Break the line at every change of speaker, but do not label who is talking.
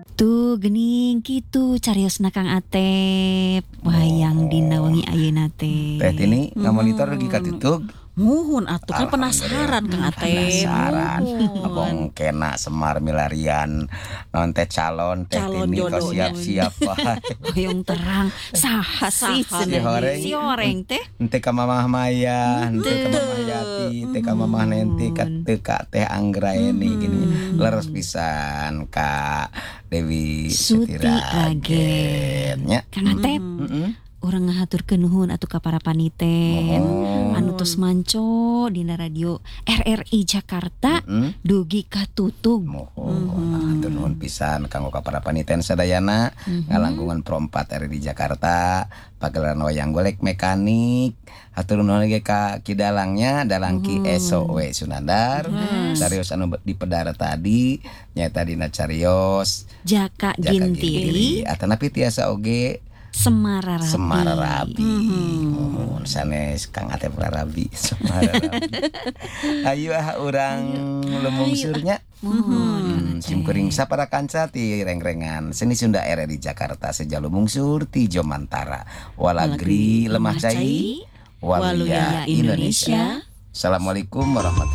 Tuh gening kitu cariosna Kang Atep wayang dina wengi ayeuna teh.
Teh Tini ngamonitor lagi katutug.
Muhun atuh kan penasaran Kang Atep.
Penasaran. Abang kena Semar milarian non teh calon Teh
Calon
Tini kau
jodohnya.
siap-siap wae.
Hoyong terang saha sih
Saha
cenah
si
si oreng teh.
Ente ka Mamah Maya, ente ka Mamah Yati, ente ka Mamah Nenti, ka teu ka Teh Anggraeni gini. Leres pisan Kak Dewi
Suti Ragen.
Nya.
Kang Atep, urang ngahaturkeun nuhun atuh ka para paniten anu tos manco dina radio RRI Jakarta dugi katutug.
Mohon nuhun pisan kanggo ka para paniten sadayana ngalangkungan Pro 4 RRI Jakarta pagelaran wayang golek mekanik. Hatur nuhun ge ka Kidalangnya Dalang Ki Eso we Sunandar. Carios anu dipedara tadi nyata dina carios
Jaka Gintiri
atanapi tiasa oge
Semararabi.
Semararabi. Mohon sanes Kang Atep Rarabi Semararabi. Ayo urang lumungsurnya.
Mohon.
Sim kuring sapara kanca ti reng-rengan seni Sunda RRI Jakarta sejalu mungsur ti Jomantara Walagri Lemah Cai Waluya Indonesia. Assalamualaikum warahmatullahi